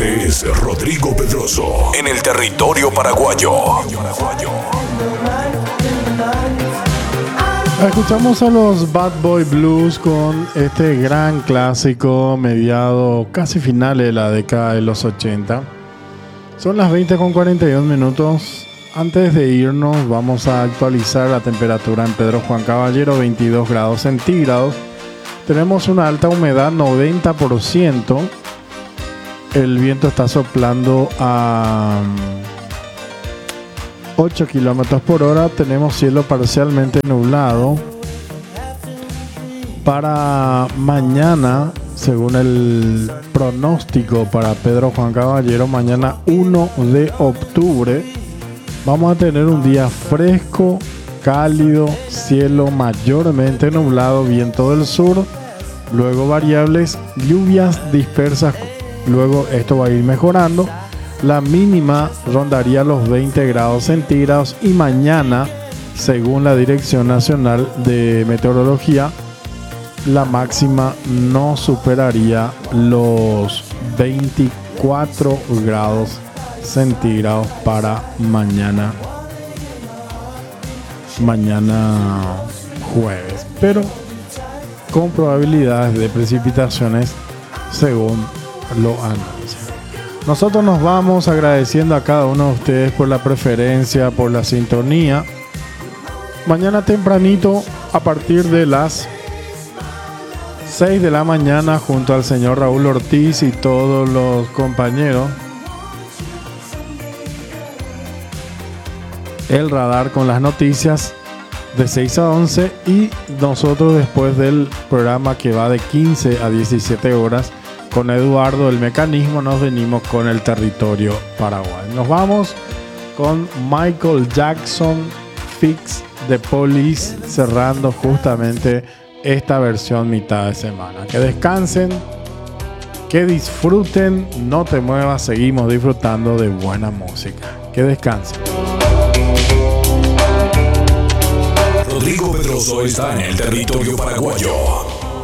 Es Rodrigo Pedroso en el territorio paraguayo. Escuchamos a los Bad Boy Blues con este gran clásico mediado casi finales de la década de los 80. Son las 20:42. Antes de irnos vamos a actualizar la temperatura en Pedro Juan Caballero, 22 grados centígrados. Tenemos una alta humedad, 90%. El viento está soplando a 8 kilómetros por hora. Tenemos cielo parcialmente nublado. Para mañana, según el pronóstico para Pedro Juan Caballero, mañana 1 de octubre, vamos a tener un día fresco, cálido, cielo mayormente nublado, viento del sur, luego variables, lluvias dispersas. Luego esto va a ir mejorando. La mínima rondaría los 20 grados centígrados y mañana, según la Dirección Nacional de Meteorología, la máxima no superaría los 24 grados centígrados para mañana jueves, pero con probabilidades de precipitaciones según lo anuncia. Nosotros nos vamos agradeciendo a cada uno de ustedes por la preferencia, por la sintonía. Mañana tempranito, a partir de las 6 de la mañana, junto al señor Raúl Ortiz y todos los compañeros, el radar con las noticias de 6 a 11, y nosotros después del programa que va de 15 a 17 horas con Eduardo el Mecanismo, nos venimos con el territorio Paraguay. Nos vamos con Michael Jackson, Fix the Police, cerrando justamente esta versión mitad de semana. Que descansen, que disfruten, no te muevas, seguimos disfrutando de buena música. Que descansen. Rodrigo Pedroso está en el territorio paraguayo.